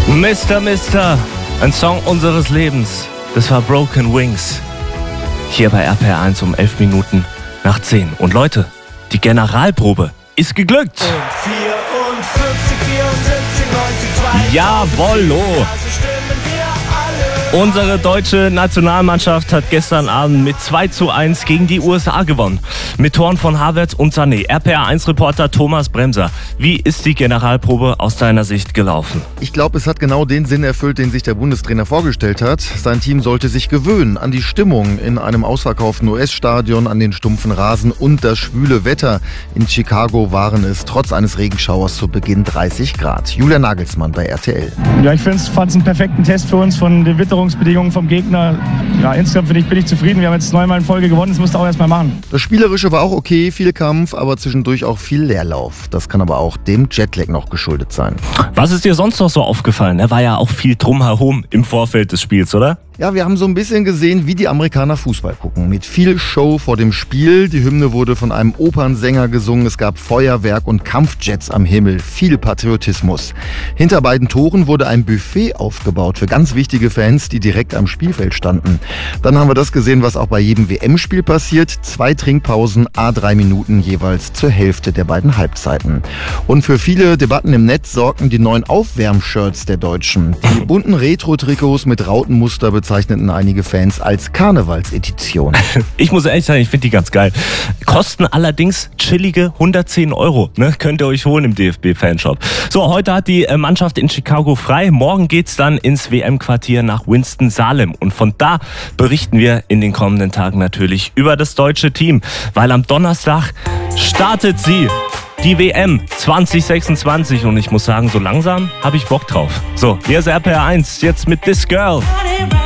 Mister, ein Song unseres Lebens. Das war Broken Wings. Hier bei RPR1 um 11 Minuten nach 10. Und Leute, die Generalprobe ist geglückt. 44, 74, 90, 92. Jawollo. Unsere deutsche Nationalmannschaft hat gestern Abend mit 2:1 gegen die USA gewonnen. Mit Toren von Havertz und Sané. RPR1-Reporter Thomas Bremser. Wie ist die Generalprobe aus deiner Sicht gelaufen? Ich glaube, es hat genau den Sinn erfüllt, den sich der Bundestrainer vorgestellt hat. Sein Team sollte sich gewöhnen an die Stimmung in einem ausverkauften US-Stadion, an den stumpfen Rasen und das schwüle Wetter. In Chicago waren es trotz eines Regenschauers zu Beginn 30 Grad. Julian Nagelsmann bei RTL. Ja, ich fand es einen perfekten Test für uns von den Witterungsbedingungen vom Gegner. Ja, insgesamt bin ich zufrieden. Wir haben jetzt 9-mal in Folge gewonnen. Das musst du auch erstmal machen. Das Spielerische war auch okay, viel Kampf, aber zwischendurch auch viel Leerlauf. Das kann aber auch dem Jetlag noch geschuldet sein. Was ist dir sonst noch so aufgefallen? Da war ja auch viel drumherum im Vorfeld des Spiels, oder? Ja, wir haben so ein bisschen gesehen, wie die Amerikaner Fußball gucken. Mit viel Show vor dem Spiel. Die Hymne wurde von einem Opernsänger gesungen. Es gab Feuerwerk und Kampfjets am Himmel. Viel Patriotismus. Hinter beiden Toren wurde ein Buffet aufgebaut für ganz wichtige Fans, die direkt am Spielfeld standen. Dann haben wir das gesehen, was auch bei jedem WM-Spiel passiert. 2 Trinkpausen, à 3 Minuten jeweils zur Hälfte der beiden Halbzeiten. Und für viele Debatten im Netz sorgten die neuen Aufwärmshirts der Deutschen. Die bunten Retro-Trikots mit Rautenmuster bezeichneten einige Fans als Karnevalsedition. Ich muss ehrlich sagen, ich finde die ganz geil. Kosten allerdings chillige 110 €. Ne? Könnt ihr euch holen im DFB-Fanshop. So, heute hat die Mannschaft in Chicago frei. Morgen geht's dann ins WM-Quartier nach Winston-Salem. Und von da berichten wir in den kommenden Tagen natürlich über das deutsche Team. Weil am Donnerstag startet sie. Die WM 2026 und ich muss sagen, so langsam habe ich Bock drauf. So, hier ist RPR1, jetzt mit This Girl.